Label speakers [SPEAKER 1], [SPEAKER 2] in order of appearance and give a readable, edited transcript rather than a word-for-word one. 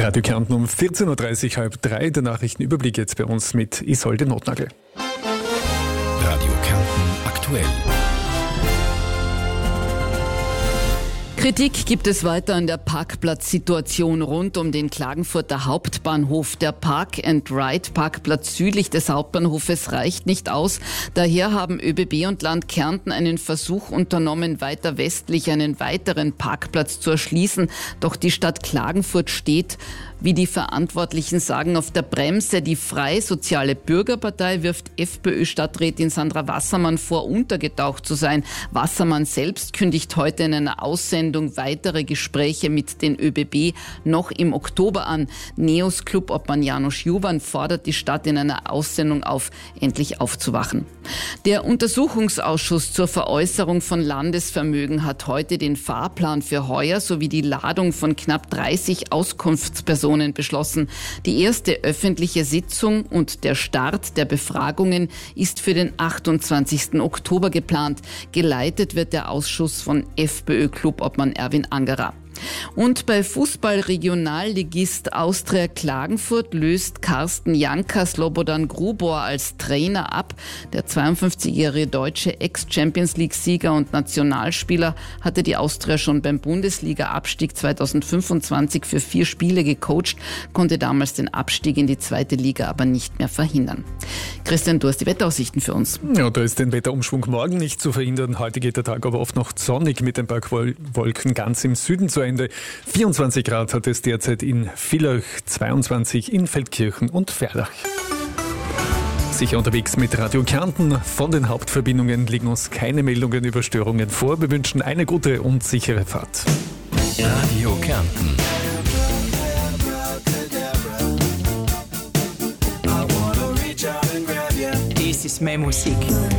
[SPEAKER 1] Radio Kärnten um 14.30 Uhr, halb drei. Der Nachrichtenüberblick jetzt bei uns mit Isolde Notnagel.
[SPEAKER 2] Radio Kärnten aktuell.
[SPEAKER 3] Kritik gibt es weiter an der Parkplatzsituation rund um den Klagenfurter Hauptbahnhof. Der Park-and-Ride-Parkplatz südlich des Hauptbahnhofes reicht nicht aus. Daher haben ÖBB und Land Kärnten einen Versuch unternommen, weiter westlich einen weiteren Parkplatz zu erschließen. Doch die Stadt Klagenfurt steht, wie die Verantwortlichen sagen, auf der Bremse. Die Freie Soziale Bürgerpartei wirft FPÖ-Stadträtin Sandra Wassermann vor, untergetaucht zu sein. Wassermann selbst kündigt heute in einer Aussendung weitere Gespräche mit den ÖBB noch im Oktober an. NEOS Clubobmann Janusz Juvan fordert die Stadt in einer Aussendung auf, endlich aufzuwachen. Der Untersuchungsausschuss zur Veräußerung von Landesvermögen hat heute den Fahrplan für heuer sowie die Ladung von knapp 30 Auskunftspersonen beschlossen. Die erste öffentliche Sitzung und der Start der Befragungen ist für den 28. Oktober geplant. Geleitet wird der Ausschuss von FPÖ-Clubobmann Erwin Angerer. Und bei Fußball-Regionalligist Austria Klagenfurt löst Carsten Janka Slobodan Grubor als Trainer ab. Der 52-jährige deutsche Ex-Champions-League-Sieger und Nationalspieler hatte die Austria schon beim Bundesliga-Abstieg 2025 für 4 Spiele gecoacht, konnte damals den Abstieg in die zweite Liga aber nicht mehr verhindern. Christian, du hast die Wetteraussichten für uns.
[SPEAKER 1] Ja, da ist den Wetterumschwung morgen nicht zu verhindern. Heute geht der Tag aber oft noch sonnig mit ein paar Wolken ganz im Süden zu Ende. 24 Grad hat es derzeit in Villach, 22 in Feldkirchen und Verlach. Sicher unterwegs mit Radio Kärnten. Von den Hauptverbindungen liegen uns keine Meldungen über Störungen vor. Wir wünschen eine gute und sichere Fahrt.
[SPEAKER 2] Radio Kärnten.
[SPEAKER 4] Das ist meine Musik.